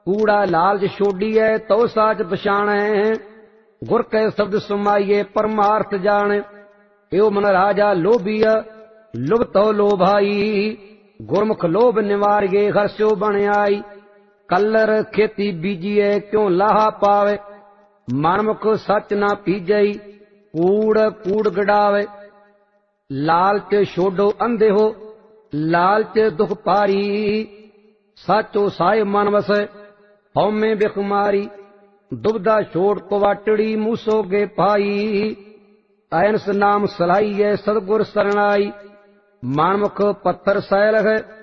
कूड़ा लालच छोड़िए तो साच पछाणै, गुर कै शब्द सुमाइए परमार्थ जाने। यो मन राजा लोभिय लुभ तो लोभाई, गुरमुख लोभ निवारिए हर्षो बन आई। कल्लर खेती बीजिए क्यों लाहा पावे, मनमुख सच ना पीजई कूड़ कूड़ गड़ावे। लालच छोड़ो अंधे हो लालच दुख पारी, साचो साय मन वसै हौमे बिखमारी। दुबदा छोड़ कुवाटड़ी मूसोगे पाई, ऐनस नाम सलाइए सदगुर सरणाई। मनमुख पत्थर सैल है